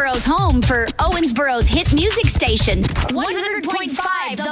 Owensboro's home for Owensboro's hit music station, 100.5 The